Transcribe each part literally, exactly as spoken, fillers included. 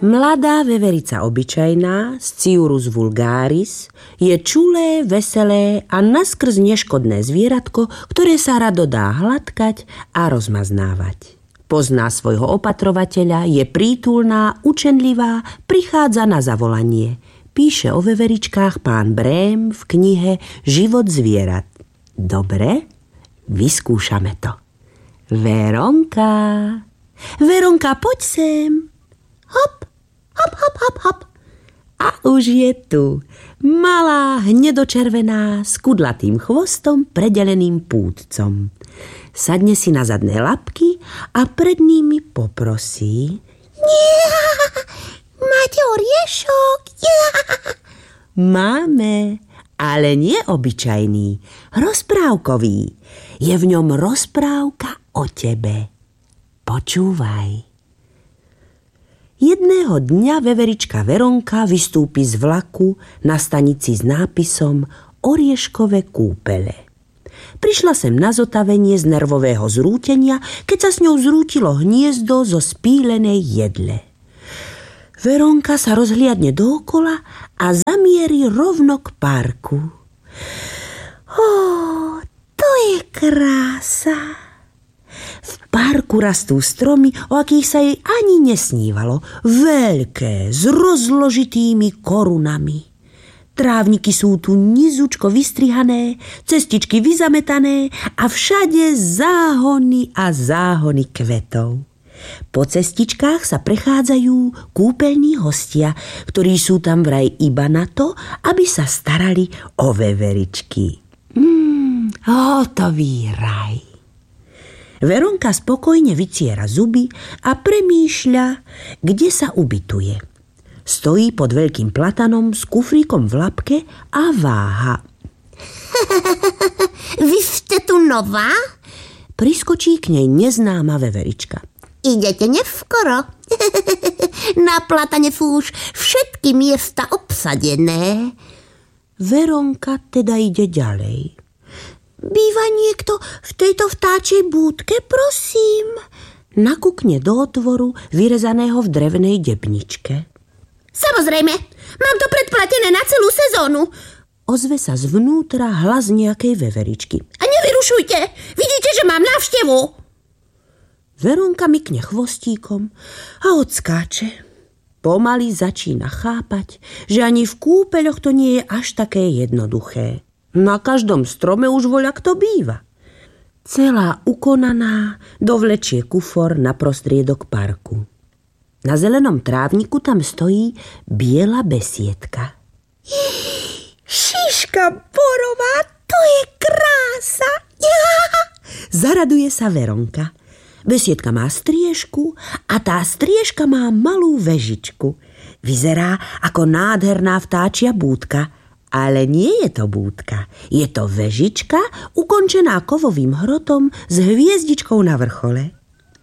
Mladá veverica obyčajná, Sciurus vulgaris, je čulé, veselé a naskrz neškodné zvieratko, ktoré sa rado dá hladkať a rozmaznávať. Pozná svojho opatrovateľa, je prítulná, učenlivá, prichádza na zavolanie. Píše o veveričkách pán Brém v knihe Život zvierat. Dobre, vyskúšame to. Veronka, Veronka, poď sem. Hop, hop, hop, hop, hop. A už je tu. Malá, hnedočervená, s kudlatým chvostom, predeleným púdcom. Sadne si na zadné labky a pred nimi poprosí. Nie, máte oriešok? Nie. Máme, ale nie obyčajný, rozprávkový. Je v ňom rozprávka o tebe. Počúvaj. Jedného dňa veverička Veronka vystúpi z vlaku na stanici s nápisom Orieškové kúpele. Prišla sem na zotavenie z nervového zrútenia, keď sa s ňou zrútilo hniezdo zo spílenej jedle. Veronka sa rozhliadne dookola a zamierí rovno k parku. Ó, to je krása! V parku rastú stromy, o akých sa jej ani nesnívalo. Veľké, s rozložitými korunami. Trávniky sú tu nizučko vystrihané, cestičky vyzametané a všade záhony a záhony kvetov. Po cestičkách sa prechádzajú kúpeľní hostia, ktorí sú tam vraj iba na to, aby sa starali o veveričky. Mm, hotový raj. Veronka spokojne vyciera zuby a premýšľa, kde sa ubytuje. Stojí pod veľkým platanom s kufríkom v labke a váha. Vy ste tu nová? Priskočí k nej neznáma veverička. Idete nevskoro. Na platane sú už všetky miesta obsadené. Veronka teda ide ďalej. Býva niekto v tejto vtáčej búdke, prosím? Nakúkne do otvoru, vyrezaného v drevenej debničke. Samozrejme, mám to predplatené na celú sezónu. Ozve sa zvnútra hlas nejakej veveričky. A nevyrušujte, vidíte, že mám návštevu. Veronka mykne chvostíkom a odskáče. Pomaly začína chápať, že ani v kúpeľoch to nie je až také jednoduché. Na každom strome už voľa kto býva. Celá ukonaná dovlečie kufor na prostriedok parku. Na zelenom trávniku tam stojí biela besiedka. Šiška borová, to je krása. Zaraduje sa Veronka. Besiedka má striežku a tá striežka má malú vežičku. Vyzerá ako nádherná vtáčia búdka. Ale nie je to búdka, je to vežička ukončená kovovým hrotom s hviezdičkou na vrchole.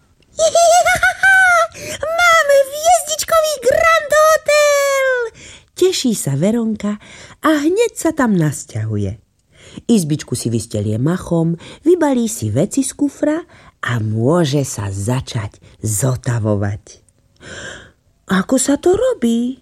Máme hviezdičkový Grand Hotel! Teší sa Veronka a hneď sa tam nasťahuje. Izbičku si vystelie machom, vybalí si veci z kufra a môže sa začať zotavovať. Ako sa to robí?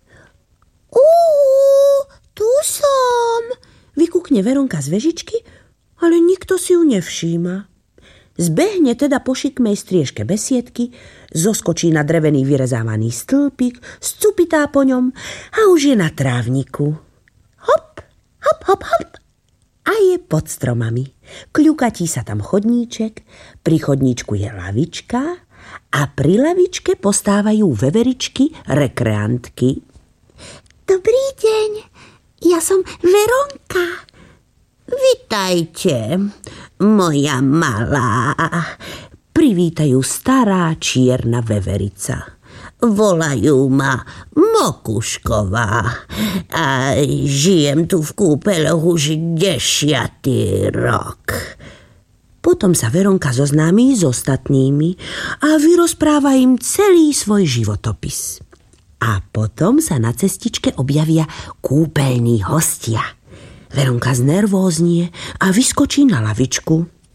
Uú, tu som, vykúkne Veronka z vežičky, ale nikto si ju nevšíma. Zbehne teda po šikmej striežke besiedky, zoskočí na drevený vyrezávaný stĺpik, scupitá po ňom a už je na trávniku. Hop, hop, hop, hop. A je pod stromami. Kľukatí sa tam chodníček, pri chodníčku je lavička a pri lavičke postávajú veveričky, rekreantky. Dobrý deň, ja som Veronka. Vitajte, moja malá. Privítajú stará čierna veverica. Volajú ma Mokušková a žijem tu v kúpeľoch už desiatý rok. Potom sa Veronka zoznámi s ostatnými a vyrozpráva im celý svoj životopis. A potom sa na cestičke objavia kúpeľní hostia. Veronka znervóznie a vyskočí na lavičku.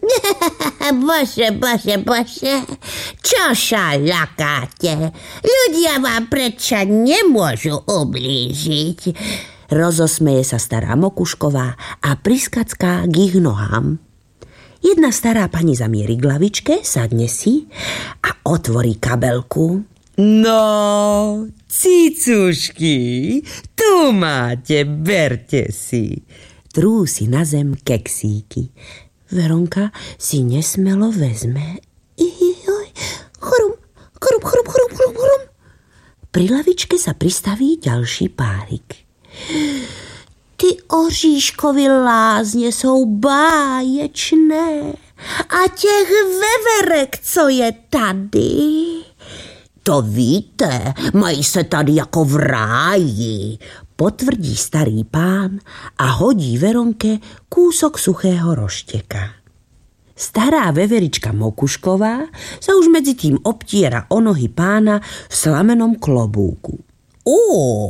Bože, bože, bože, čo sa ľakáte? Ľudia vám predsa nemôžu ublížiť. Rozosmeje sa stará Mokušková a priskacká k ich nohám. Jedna stará pani zamierí k lavičke, sadne si a otvorí kabelku. No, cicušky, tu máte, berte si. Trú si na zem keksíky. Veronka si nesmelo vezme. Ijoj, chrum, chrum, chrum, chrum, chrum, chrum. Pri lavičke sa pristaví ďalší párik. Ty oříškovi lázně jsou báječné. A těch veverek, co je tady? To víte, mají se tady jako v ráji, potvrdí starý pán a hodí Veronke kúsok suchého rošteka. Stará veverička Mokušková sa už medzi tým obtiera o nohy pána v slamenom klobúku. Ó,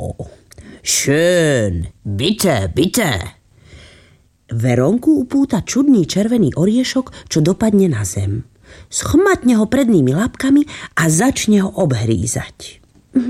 schön, bitte, bitte. Veronku upúta čudný červený oriešok, čo dopadne na zem. Schmatne ho prednými labkami a začne ho obhrízať.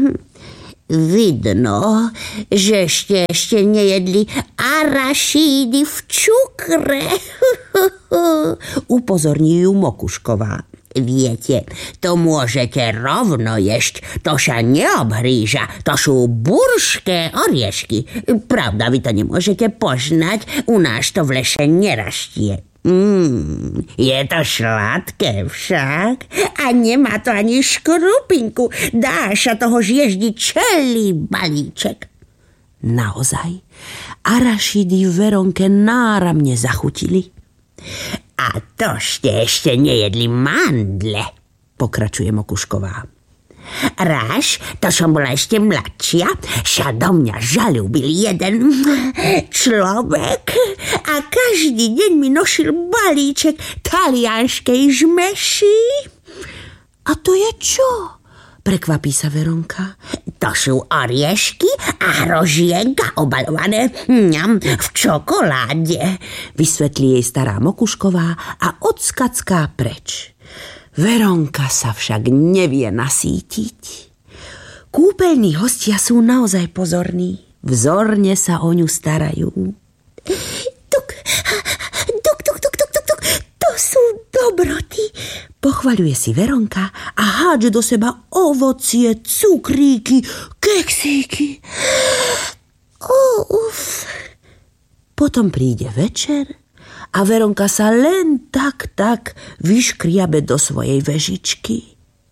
Vidno, že ešte, ešte nejedli arašídy v čukre. Upozorní ju Mokušková. Viete, to môžete rovno jesť, to sa neobhríža, to sú buršké oriešky. Pravda, vy to nemôžete poznať, u nás to v lese nerastie. Mm, je to sladké však a nemá to ani škrupinku. Dá sa toho zježdiť celý balíček. Naozaj, arašidy v Veronke náramne zachutili. A to ste ešte nejedli mandle, pokračuje Mokušková. Raz, to som bola ešte mladšia, sa do mňa žalúbil jeden človek a každý deň mi nošil balíček talianskej žmeši. A to je čo? Prekvapí sa Veronka. To sú oriešky a hrožienka obalované ňam, v čokoláde, vysvetlí jej stará Mokušková a odskacká preč. Veronka sa však nevie nasýtiť. Kúpeľní hostia sú naozaj pozorní. Vzorne sa o ňu starajú. Tuk, tuk, tuk, tuk, tuk, tuk, tuk. To sú dobroty, pochvaľuje si Veronka a hádže do seba ovocie, cukríky, keksíky. Uf. Potom príde večer a Veronka sa len tak, tak vyškriabe do svojej vežičky.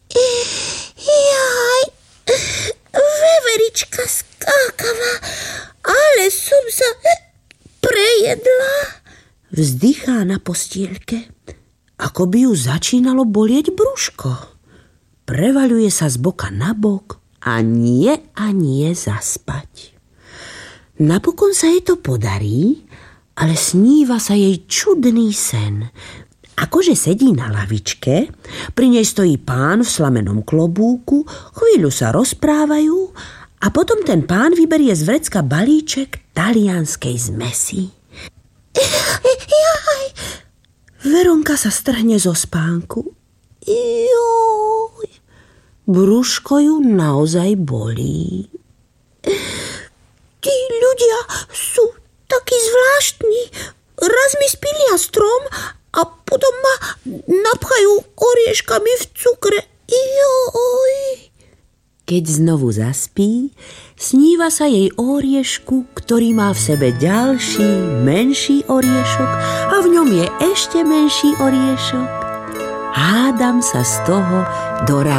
Jaj, veverička skákava, ale som sa prejedla. Vzdychá na postielke, ako by ju začínalo bolieť brúško. Prevaľuje sa z boka na bok a nie a nie zaspať. Napokon sa jej to podarí, ale sníva sa jej čudný sen. Akože sedí na lavičke, pri nej stojí pán v slamenom klobúku, chvíľu sa rozprávajú a potom ten pán vyberie z vrecka balíček talianskej zmesi. Jaj. Veronka sa strhne zo spánku. Joj. Brúško ju naozaj bolí. Tí ľudia sú taký zvláštny. Raz mi spília strom a potom ma napchajú orieškami v cukre. Joj. Keď znovu zaspí, sníva sa jej o oriešku, ktorý má v sebe ďalší, menší oriešok a v ňom je ešte menší oriešok. Hádam sa z toho do